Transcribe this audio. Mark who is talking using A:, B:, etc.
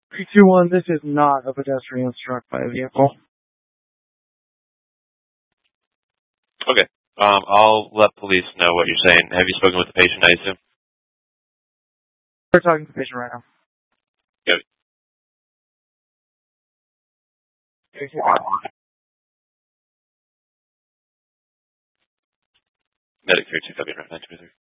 A: 321, this is not a pedestrian struck by a vehicle.
B: Okay. I'll let police know what you're saying. Have you spoken with the patient, I assume?
A: We're talking to the patient right now.
B: Yep. Medic 327, right? 923.